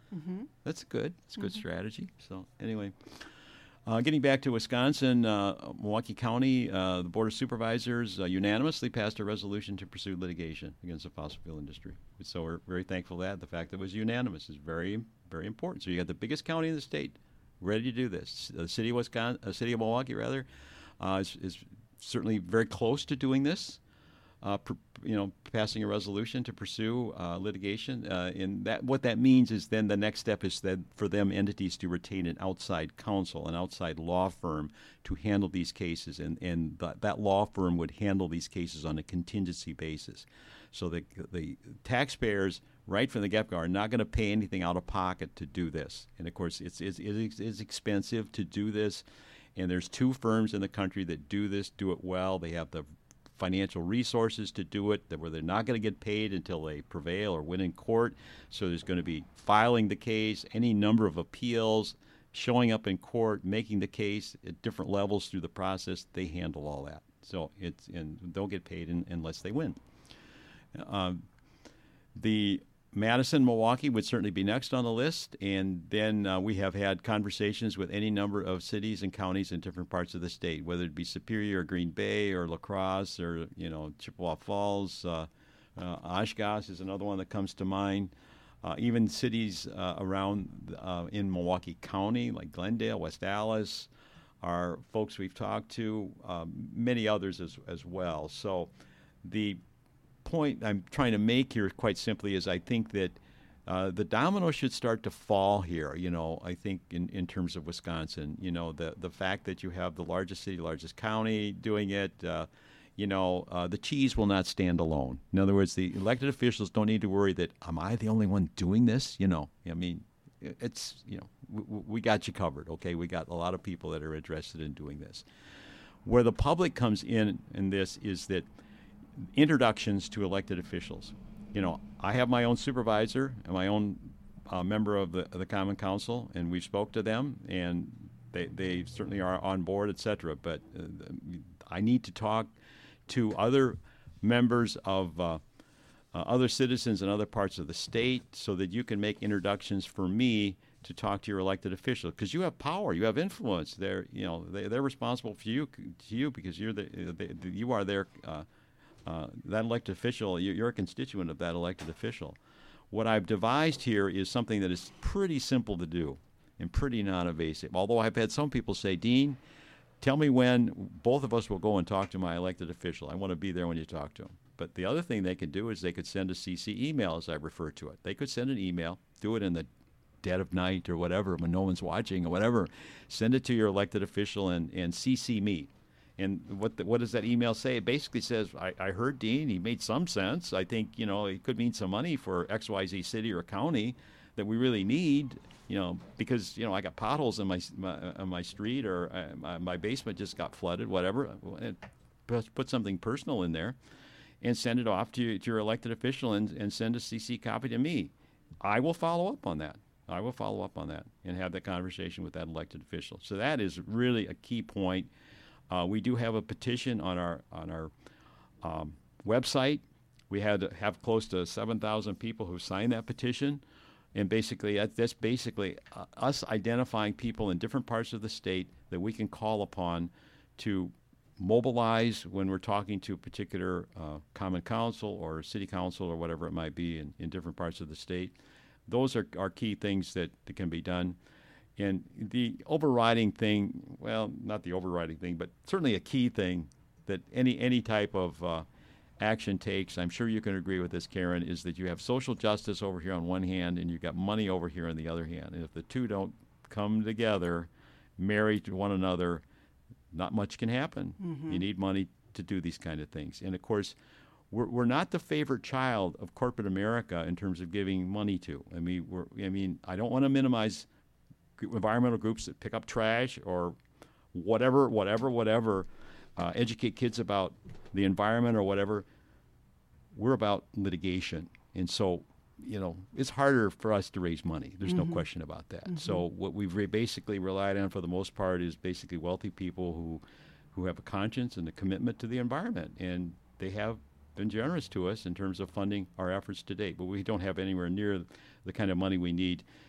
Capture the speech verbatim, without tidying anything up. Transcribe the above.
Mm-hmm. That's good. That's a good Mm-hmm. strategy. So anyway, uh, getting back to Wisconsin, uh, Milwaukee County, uh, the Board of Supervisors uh, unanimously passed a resolution to pursue litigation against the fossil fuel industry. So we're very thankful for that. The fact that it was unanimous is very, very important. So you got the biggest county in the state ready to do this. The city of Wisconsin, uh, city of Milwaukee, rather, uh, is, is certainly very close to doing this. Uh, pr- you know, passing a resolution to pursue uh, litigation. Uh, and that what that means is then the next step is that for them entities to retain an outside counsel, an outside law firm to handle these cases, and and th- that law firm would handle these cases on a contingency basis. So the the taxpayers right from the get-go are not going to pay anything out of pocket to do this. And of course, it's it's, it's it's expensive to do this. And there's two firms in the country that do this, do it well. They have the financial resources to do it, that where they're not going to get paid until they prevail or win in court. So there's going to be filing the case, any number of appeals, showing up in court, making the case at different levels through the process. They handle all that. So it's and don't get paid in, unless they win. Um, the Madison, Milwaukee would certainly be next on the list, and then uh, we have had conversations with any number of cities and counties in different parts of the state, whether it be Superior or Green Bay or La Crosse or, you know, Chippewa Falls. Uh, uh, Oshkosh is another one that comes to mind. Uh, even cities uh, around uh, in Milwaukee County, like Glendale, West Allis, are folks we've talked to, um, many others as, as well. So the point I'm trying to make here, quite simply, is I think that uh, the domino should start to fall here. You know, I think in, in terms of Wisconsin, you know, the the fact that you have the largest city, largest county doing it, uh, you know, uh, the cheese will not stand alone. In other words, the elected officials don't need to worry that, am I the only one doing this? You know, I mean, it's, you know, we, we got you covered, okay? We got a lot of people that are interested in doing this. Where the public comes in in this is that introductions to elected officials. You know, I have my own supervisor and my own uh, member of the, of the Common Council, and we've spoke to them, and they, they certainly are on board, et cetera. But uh, I need to talk to other members of uh, uh, other citizens in other parts of the state so that you can make introductions for me to talk to your elected official, because you have power, you have influence. They're, you know, they, they're responsible for you, to you because you're the, the, the you are their uh, Uh, that elected official, you're a constituent of that elected official. What I've devised here is something that is pretty simple to do and pretty non-evasive. Although I've had some people say, Dean, tell me when both of us will go and talk to my elected official. I want to be there when you talk to him. But the other thing they could do is they could send a C C email, as I refer to it. They could send an email, do it in the dead of night or whatever, when no one's watching or whatever. Send it to your elected official and, and C C me. And what the, what does that email say? It basically says, I, I heard Dean. He made some sense. I think, you know, it could mean some money for X Y Z city or county that we really need, you know, because, you know, I got potholes in my, my on my street, or uh, my, my basement just got flooded, whatever. And put something personal in there and send it off to, to your elected official and, and send a C C copy to me. I will follow up on that. I will follow up on that and have that conversation with that elected official. So that is really a key point. Uh, we do have a petition on our on our um, website. We had to have close to seven thousand people who signed that petition, and basically that, that's basically uh, us identifying people in different parts of the state that we can call upon to mobilize when we're talking to a particular uh, common council or city council or whatever it might be in, in different parts of the state. Those are, are key things that, that can be done. And the overriding thing, well, not the overriding thing, but certainly a key thing that any any type of uh, action takes, I'm sure you can agree with this, Karen, is that you have social justice over here on one hand and you've got money over here on the other hand. And if the two don't come together, married to one another, not much can happen. Mm-hmm. You need money to do these kind of things. And, of course, we're, we're not the favorite child of corporate America in terms of giving money to. I mean, we're, I mean, I don't want to minimize environmental groups that pick up trash or whatever, whatever, whatever, uh, educate kids about the environment or whatever. We're about litigation. And so, you know, it's harder for us to raise money. There's mm-hmm. no question about that. Mm-hmm. So what we've re- basically relied on for the most part is basically wealthy people who, who have a conscience and a commitment to the environment. And they have been generous to us in terms of funding our efforts to date. But we don't have anywhere near the kind of money we need